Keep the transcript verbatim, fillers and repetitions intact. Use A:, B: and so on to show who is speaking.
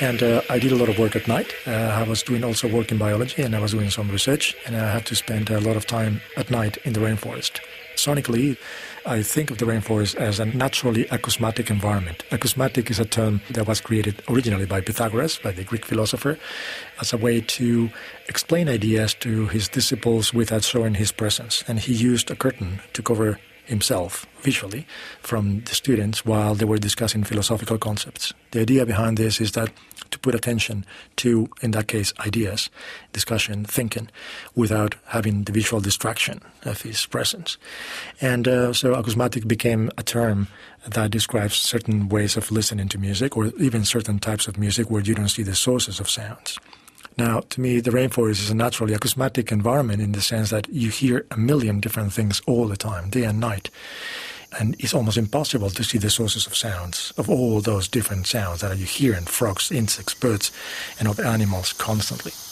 A: And uh, I did a lot of work at night. Uh, I was doing also work in biology, and I was doing some research, and I had to spend a lot of time at night in the rainforest. Sonically, I think of the rainforest as a naturally acousmatic environment. Acousmatic is a term that was created originally by Pythagoras, by the Greek philosopher, as a way to explain ideas to his disciples without showing his presence. And he used a curtain to cover himself visually from the students while they were discussing philosophical concepts. The idea behind this is that to put attention to, in that case, ideas, discussion, thinking, without having the visual distraction of his presence. And uh, so acousmatic became a term that describes certain ways of listening to music, or even certain types of music where you don't see the sources of sounds. Now, to me, the rainforest is a naturally acousmatic environment in the sense that you hear a million different things all the time, day and night. And it's almost impossible to see the sources of sounds, of all those different sounds that you hear in frogs, insects, birds, and of animals constantly.